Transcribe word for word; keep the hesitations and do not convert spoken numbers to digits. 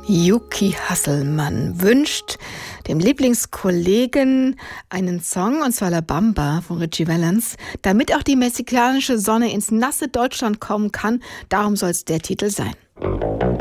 Yuki Hasselmann wünscht dem Lieblingskollegen einen Song, und zwar La Bamba von Ritchie Valens, damit auch die mexikanische Sonne ins nasse Deutschland kommen kann. Darum soll es der Titel sein.